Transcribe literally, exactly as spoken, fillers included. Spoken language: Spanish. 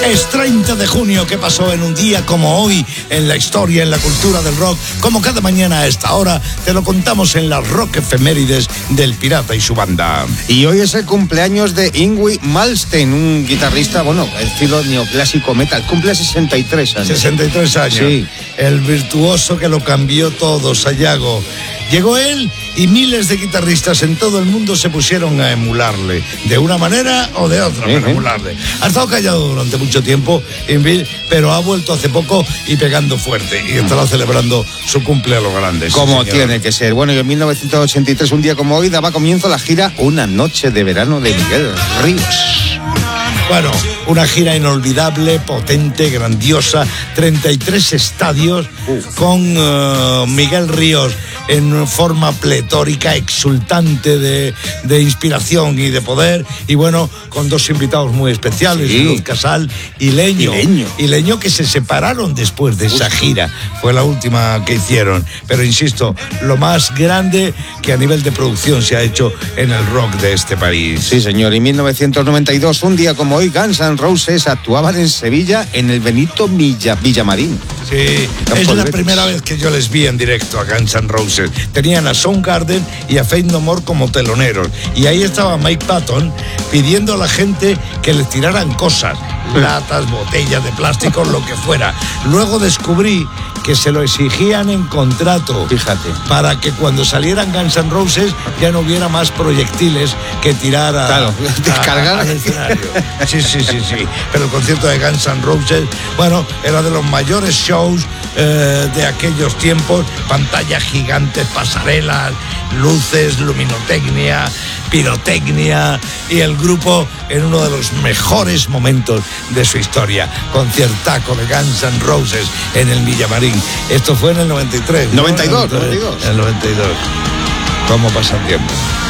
Es treinta de junio. ¿Qué pasó en un día como hoy en la historia, en la cultura del rock? Como cada mañana a esta hora te lo contamos en las rock efemérides del Pirata y su banda. Y hoy es el cumpleaños de Yngwie Malmsteen, un guitarrista, bueno, estilo neoclásico metal. Cumple sesenta y tres años. sesenta y tres años. Sí. El virtuoso que lo cambió todo, Sayago. Llegó él y miles de guitarristas en todo el mundo se pusieron a emularle, de una manera o de otra, uh-huh. para emularle. Ha estado callado durante mucho tiempo, pero ha vuelto hace poco y pegando fuerte, y estará celebrando su cumple a lo grande. Como sí, tiene que ser. Bueno, y en mil novecientos ochenta y tres, un día como hoy, daba comienzo la gira Una noche de verano de Miguel Ríos. Bueno, una gira inolvidable, potente, grandiosa, treinta y tres estadios uh. con uh, Miguel Ríos en forma pletórica, exultante de, de inspiración y de poder, y bueno, con dos invitados muy especiales, sí. Luz Casal y Leño. y Leño. Y Leño, que se separaron después de esa gira, fue la última que hicieron, pero insisto, lo más grande que a nivel de producción se ha hecho en el rock de este país. Sí, señor, y en mil novecientos noventa y dos, un día como hoy, Guns N' Roses actuaban en Sevilla en el Benito Villa, Villamarín. Sí, es la primera vez que yo les vi en directo a Guns N' Roses. Tenían a Soundgarden y a Faith No More como teloneros. Y ahí estaba Mike Patton pidiendo a la gente que les tiraran cosas, latas, botellas de plástico, lo que fuera. Luego descubrí que se lo exigían en contrato. Fíjate. Para que cuando salieran Guns N' Roses ya no hubiera más proyectiles que tirar a, claro, descargar al escenario. Sí, sí, sí, sí. Pero el concierto de Guns N' Roses, bueno, era de los mayores shows eh, de aquellos tiempos. Pantallas gigantes, pasarelas, luces, luminotecnia, pirotecnia, y el grupo en uno de los mejores momentos de su historia. Conciertaco de Guns N' Roses en el Villamarín. Esto fue en el noventa y tres. noventa y dos, ¿no? noventa y dos. En el noventa y dos. ¿Cómo pasa el tiempo?